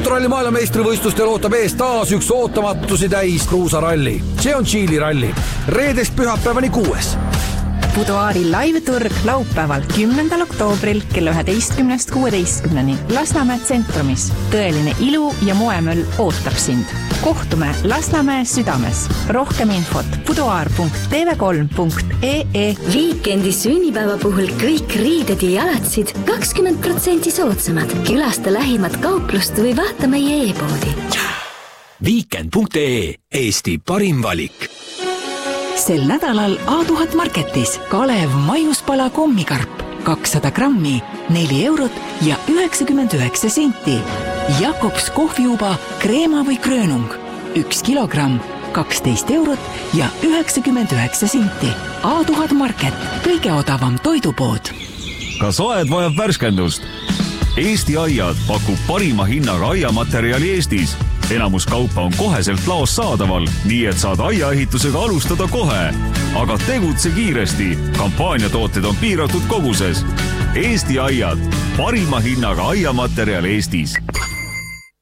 autoralli maailmameistrivõistlustel ootab ees taas üks ootamatusi täis kruusaralli. See on Tšiili ralli. Reedest pühapäevani 6. Buduaari live-turg laupäeval 10. oktoobril kella 11-16 Lasnamäe tsentrumis. Tõeline ilu ja moemöll ootab sind. Kohtume Lasnamäe südames. Rohkem infot buduaar.tv3.ee. Viikendi sünnipäeva puhul kõik riided ja jalatsid 20% soodsamad. Külasta lähimat kauplust või vaata meie e-poodi. Viikend.ee, Eesti parim valik. Sel nädalal A1000 Marketis Kalev maiuspala kommikarp 200 grammi 4 eurot ja 99 senti. Jakobs kohviuba kreema või kröönung 1 kilogramm 12 eurot ja 99 senti. A1000 Market, kõige odavam toidupood. Kas aed vajab värskendust? Eesti Aiad pakub parima hinnaga aiamaterjali Eestis. Enamus kaupa on koheselt laos saadaval, nii et saad aiaehitusega alustada kohe. Aga tegutse kiiresti. Kampaaniatooted on piiratud koguses. Eesti Aiad, parima hinnaga aiamaterjal Eestis.